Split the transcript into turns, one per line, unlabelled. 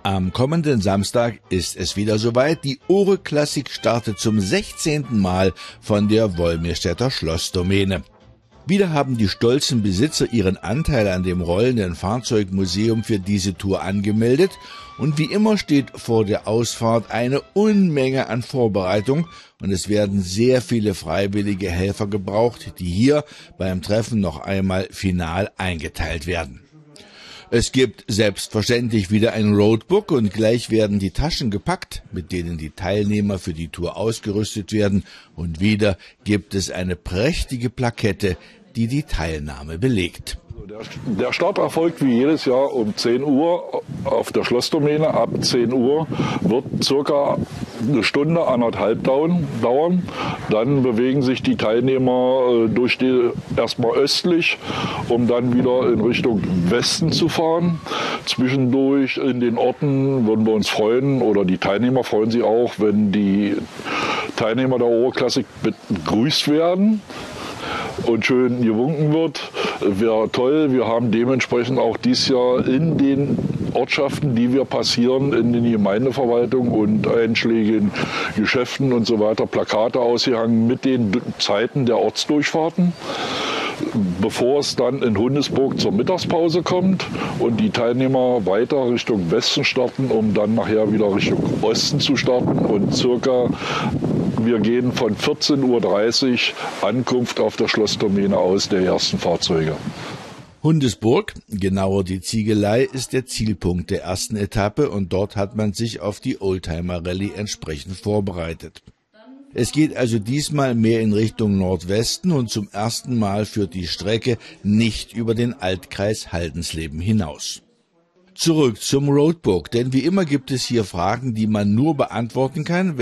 Am kommenden Samstag ist es wieder soweit. Die Ore Klassik startet zum 16. Mal von der Wolmirstädter Schlossdomäne. Wieder haben die stolzen Besitzer ihren Anteil an dem rollenden Fahrzeugmuseum für diese Tour angemeldet und wie immer steht vor der Ausfahrt eine Unmenge an Vorbereitung und es werden sehr viele freiwillige Helfer gebraucht, die hier beim Treffen noch einmal final eingeteilt werden. Es gibt selbstverständlich wieder ein Roadbook und gleich werden die Taschen gepackt, mit denen die Teilnehmer für die Tour ausgerüstet werden. Und wieder gibt es eine prächtige Plakette, die die Teilnahme belegt.
Der Start erfolgt wie jedes Jahr um 10 Uhr auf der Schlossdomäne. Ab 10 Uhr wird circa eine Stunde, 1,5 dauern. Dann bewegen sich die Teilnehmer erstmal östlich, um dann wieder in Richtung Westen zu fahren. Zwischendurch in den Orten würden wir uns freuen, oder die Teilnehmer freuen sich auch, wenn die Teilnehmer der Ore Klassik begrüßt werden und schön gewunken wird. Wäre toll. Wir haben dementsprechend auch dieses Jahr in den Ortschaften, die wir passieren, in den Gemeindeverwaltungen und einschlägigen Geschäften und so weiter, Plakate ausgehangen mit den Zeiten der Ortsdurchfahrten, bevor es dann in Hundesburg zur Mittagspause kommt und die Teilnehmer weiter Richtung Westen starten, um dann nachher wieder Richtung Osten zu starten und wir gehen von 14:30 Uhr Ankunft auf der Schlossdomäne aus der ersten Fahrzeuge.
Hundesburg, genauer die Ziegelei, ist der Zielpunkt der ersten Etappe und dort hat man sich auf die Oldtimer-Rallye entsprechend vorbereitet. Es geht also diesmal mehr in Richtung Nordwesten und zum ersten Mal führt die Strecke nicht über den Altkreis Haldensleben hinaus. Zurück zum Roadbook, denn wie immer gibt es hier Fragen, die man nur beantworten kann,